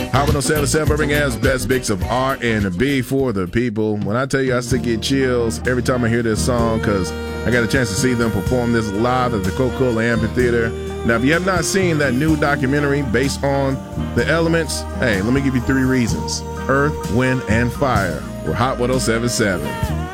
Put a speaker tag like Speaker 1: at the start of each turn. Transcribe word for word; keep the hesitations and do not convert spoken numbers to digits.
Speaker 1: Hot one oh seven point seven Birmingham's best mix of R and B for the people. When I tell you I still get chills every time I hear this song because I got a chance to see them perform this live at the Coca-Cola Amphitheater. Now, if you have not seen that new documentary based on the elements, hey, let me give you three reasons. Earth, Wind, and Fire. We're Hot one oh seven point seven.